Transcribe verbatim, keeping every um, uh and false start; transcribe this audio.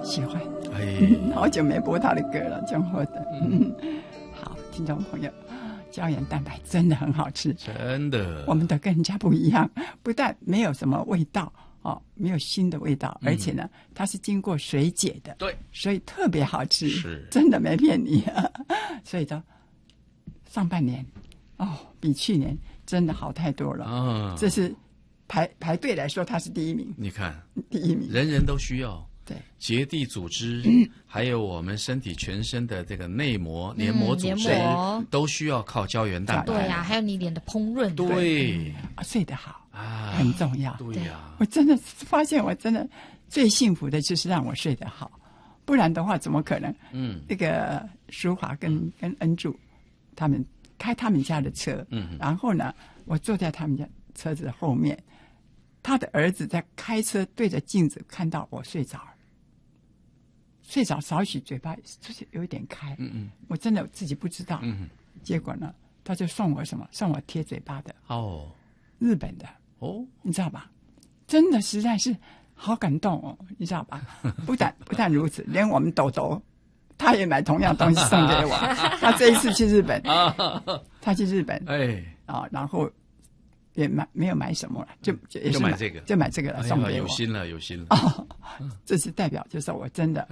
喜欢。 哎， 嗯、好久没播他的歌了，江蕙的。嗯，好，听众朋友，胶原蛋白真的很好吃， 真的， 我们的跟人家不一样，不但没有什么味道哦，没有新的味道，而且呢，嗯、它是经过水解的， 对， 所以特别好吃， 是真的没骗你。所以说，上半年哦，比去年真的好太多了。 啊， 这是排排队来说，它是第一名。 你看， 第一名， 人人都需要。 对， 结缔组织、嗯、还有我们身体全身的这个内膜、黏膜组织、嗯、都需要靠胶原蛋白。 对呀、啊，还有你脸的烹饪。 对， 对啊，睡得好啊，很重要。 对呀、啊， 我真的发现，我真的最幸福的就是让我睡得好，不然的话怎么可能？嗯，那个淑华跟、嗯、跟恩柱他们开他们家的车，嗯，然后呢，我坐在他们家车子后面。他的儿子在开车，对着镜子看到我睡着了，睡着少许嘴巴就是有一点开，嗯嗯，我真的自己不知道，嗯，结果呢，他就送我什么？送我贴嘴巴的哦， 日本的哦， 你知道吧？真的实在是好感动哦，你知道吧？不但不但如此，连我们豆豆他也买同样东西送给我，他这一次去日本，他去日本， 哎啊，然后。也买没有买什么了，就就也是买这个， 就买这个了，送给我。 有心了，有心了。 哦，这是代表，就是我真的